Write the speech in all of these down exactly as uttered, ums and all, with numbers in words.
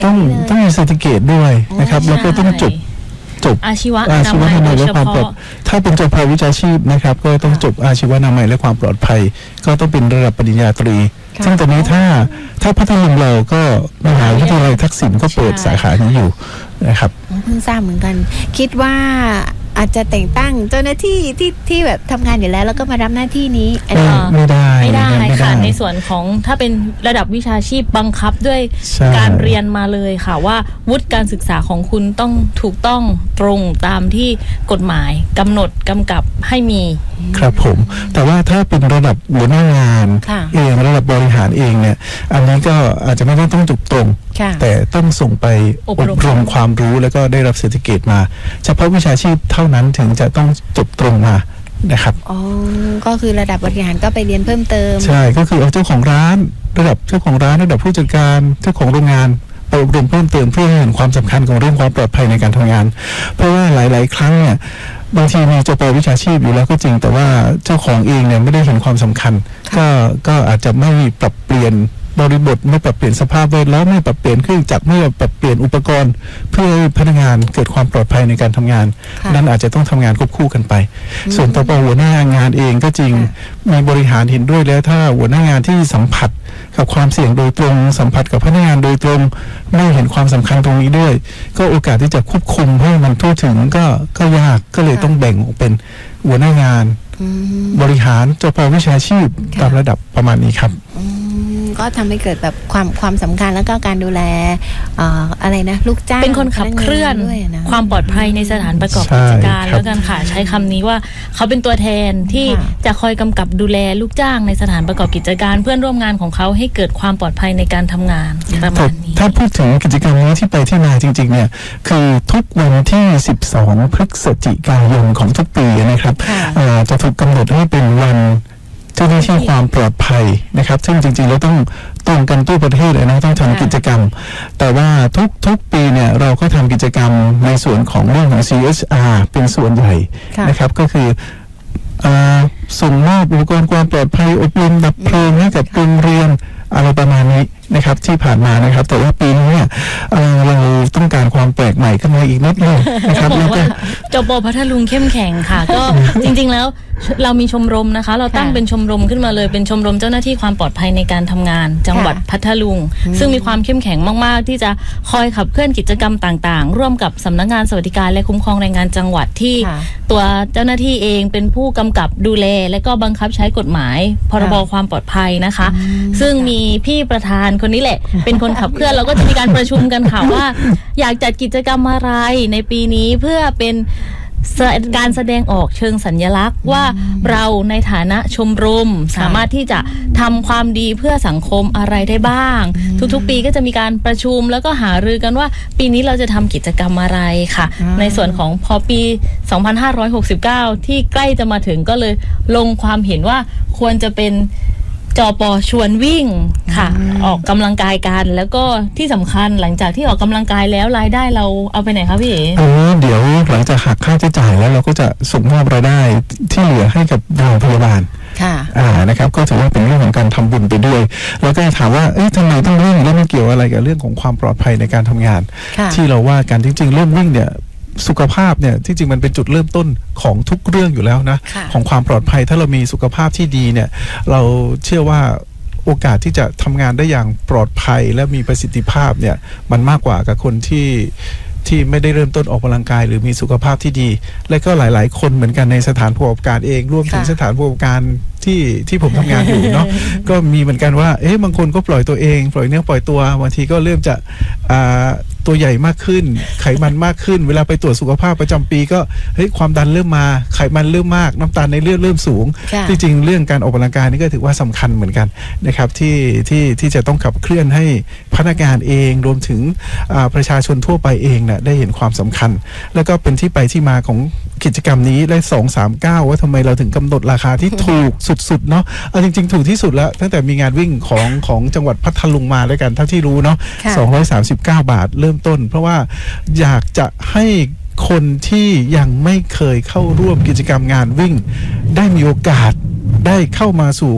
ต้องต้องมีเซอร์ติฟิเคตด้วยนะครับแล้วก็ต้องจบจบอาชีวะอาชีวนามัยและความปลอดถ้าเป็นจบภาควิชาชีพนะครับก็ต้องจบอาชีวนามัยและความปลอดภัยก็ต้องเป็นระดับปริญญาตรีซึ่งตอนนี้ถ้าถ้าพัทลุงเราก็มหาวิทยาลัยทักษิณก็เปิดสาขานี้อยู่นะครับเพิ่งทราบเหมือนกันคิดว่าอาจจะแต่งตั้งเจ้าหน้าที่ที่ที่แบบทำงานอยู่แล้วแล้วก็มารับหน้าที่นี้ไม่ได้ไม่ได้ค่ะในส่วนของถ้าเป็นระดับวิชาชีพบังคับด้วยการเรียนมาเลยค่ะว่าวุฒิการศึกษาของคุณต้องถูกต้องตรงตามที่กฎหมายกำหนดกำกับให้มีครับผมแต่ว่าถ้าเป็นระดับหัวหน้างานเองระดับบริหารเองเนี่ยอันนี้ก็อาจจะไม่ต้องต้องจบตรงแต่ต้องส่งไปอบรมความรู้แล้วก็ได้รับเซอร์ติฟิเคตมาเฉพาะวิชาชีพเท่านั้นถึงจะต้องจบตรงมานะครับอ๋อก็คือระดับบริหารก็ไปเรียนเพิ่มเติมใช่ก็คือเอาเจ้าของร้านระดับเจ้าของร้านระดับผู้จัดการเจ้าของโรงงานไปอบรมเพิ่มเติมเพื่อให้เห็นความสำคัญของเรื่องความปลอดภัยในการทำงานเพราะว่าหลายๆครั้งเนี่ยบางทีมีจบวิชาชีพอยู่แล้วก็จริงแต่ว่าเจ้าของเองเนี่ยไม่ได้เห็นความสำคัญก็ก็อาจจะไม่ปรับเปลี่ยนบริบทไม่ปรับเปลี่ยนสภาพแวดล้อมไม่ปรับเปลี่ยนเครื่องจักรไม่ปรับเปลี่ยนอุปกรณ์เพื่อให้พนักงานเกิดความปลอดภัยในการทำงานนั่นอาจจะต้องทำงานควบคู่กันไปส่วนต่อไปหัวหน้างานเองก็จริงมีบริหารเห็นด้วยแล้วถ้าหัวหน้างานที่สัมผัสกับความเสี่ยงโดยตรงสัมผัสกับพนักงานโดยตรงไม่เห็นความสำคัญตรงนี้ด้วยก็โอกาสที่จะควบคุมให้มันทั่วถึงก็ก็ยากก็เลยต้องแบ่งออกเป็นหัวหน้างานบริหารจบวิชาชีพตามระดับประมาณนี้ครับก็ทำให้เกิดแบบความความสำคัญแล้วก็การดูแลอะไรนะลูกจ้างเป็นคนขับเคลื่อนความปลอดภัยในสถานประกอบกิจการแล้วกันค่ะใช้คำนี้ว่าเขาเป็นตัวแทนที่จะคอยกำกับดูแลลูกจ้างในสถานประกอบกิจการเพื่อนร่วมงานของเขาให้เกิดความปลอดภัยในการทำงานประมาณนี้ถ้าพูดถึงกิจกรรมนี้ที่ไปที่มาจริงๆเนี่ยคือทุกวันที่สิบสองพฤศจิกายนของทุกปีนะครับจะถูกกำหนดให้เป็นวันเจ้าหน้าที่ความปลอดภัยนะครับซึ่งจริงๆแล้วต้องต้องกันทั่วประเทศเลยนะต้องทำกิจกรรมแต่ว่าทุกทุกปีเนี่ยเราก็ทำกิจกรรมในส่วนของเรื่องของ ซี เอส อาร์ เป็นส่วนใหญ่นะครับก็คือส่งมอบอุปกรณ์ความปลอดภัยอบรมดับเพลิงให้กับโรงเรียนอะไรประมาณนี้นะครับที่ผ่านมานะครับแต่ว่าปีนี้เนี่ยเราต้องการความแปลกใหม่ขึ้นมาอีกนิดนึงนะครับแล้วก็จบพัทลุงเข้มแข็งค่ะก็จริงๆแล้วเรามีชมรมนะคะเราตั้งเป็นชมรมขึ้นมาเลยเป็นชมรมเจ้าหน้าที่ความปลอดภัยในการทำงานจังหวัดพัทลุงซึ่งมีความเข้มแข็งมากๆที่จะคอยขับเคลื่อนกิจกรรมต่างๆร่วมกับสำนักงานสวัสดิการและคุ้มครองแรงงานจังหวัดที่ตัวเจ้าหน้าที่เองเป็นผู้กำกับดูแลและก็บังคับใช้กฎหมายพรบความปลอดภัยนะคะซึ่งมีพี่ประธานคนนี้แหละเป็นคนขับเคลื่อนเราก็จะมีการประชุมกันค่ะว่าอยากจัดกิจกรรมอะไรในปีนี้เพื่อเป็นการแสดงออกเชิงสัญลักษณ์ว่าเราในฐานะชมรมสามารถที่จะทำความดีเพื่อสังคมอะไรได้บ้างทุกๆปีก็จะมีการประชุมแล้วก็หารือกันว่าปีนี้เราจะทำกิจกรรมอะไรค่ะในส่วนของพอปีสองพันห้าร้อยหกสิบเก้าที่ใกล้จะมาถึงก็เลยลงความเห็นว่าควรจะเป็นจป.ชวนวิ่งค่ะออกกำลังกายกันแล้วก็ที่สำคัญหลังจากที่ออกกำลังกายแล้วรายได้เราเอาไปไหนคะพี่เอ๋เดี๋ยวหลังจากหักค่าใช้จ่ายแล้วเราก็จะส่งมอบรายได้ที่เหลือให้กับโรงพยาบาลค่ะอ่านะครับก็ถือว่าเป็นเรื่องของการทำบุญไปด้วยแล้วก็ถามว่าเอ๊ะทำไมต้องวิ่งแล้วมันเกี่ยวอะไรกับเรื่องของความปลอดภัยในการทำงานที่เราว่ากันจริงๆเรื่องวิ่งเนี่ยสุขภาพเนี่ยที่จริงมันเป็นจุดเริ่มต้นของทุกเรื่องอยู่แล้วนะของความปลอดภัยถ้าเรามีสุขภาพที่ดีเนี่ยเราเชื่อว่าโอกาสที่จะทำงานได้อย่างปลอดภัยและมีประสิทธิภาพเนี่ยมันมากกว่ากับคนที่ที่ไม่ได้เริ่มต้นออกกำลังกายหรือมีสุขภาพที่ดีและก็หลายๆคนเหมือนกันในสถานประกอบการเองรวมถึงสถานประกอบการที่ที่ผมทำงานอยู่เนาะก็มีเหมือนกันว่าเอ๊ะบางคนก็ปล่อยตัวเองปล่อยเนื้อปล่อยตัวบางทีก็เริ่มจะอ่าตัวใหญ่มากขึ้นไขมันมากขึ้นเวลาไปตรวจสุขภาพประจำปีก็เฮ้ยความดันเริ่มมาไขมันเริ่มมากน้ำตาลในเลือดเริ่มสูงที่จริงเรื่องการออกกำลังกายนี่ก็ถือว่าสำคัญเหมือนกันนะครับที่ที่ที่จะต้องขับเคลื่อนให้พนักงานเองรวมถึงประชาชนทั่วไปเองนะได้เห็นความสำคัญแล้วก็เป็นที่ไปที่มาของกิจกรรมนี้และสอง สาม เก้าว่าทำไมเราถึงกำหนดราคาที่ถูกสุดๆเนาะเอาจริงๆถูกที่สุดแล้วตั้งแต่มีงานวิ่งของของจังหวัดพัทลุงมาด้วยกันเท่าที่รู้เนาะสองร้อยสามสิบเก้าบาทเริ่มต้นเพราะว่าอยากจะให้คนที่ยังไม่เคยเข้าร่วมกิจกรรมงานวิ่งได้มีโอกาสได้เข้ามาสู่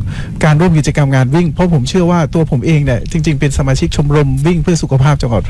การร่วมกิจกรรมงานวิ่งเพราะผมเชื่อว่าตัวผมเองเนี่ยจริงๆเป็นสมาชิกชมรมวิ่งเพื่อสุขภาพจังหวัด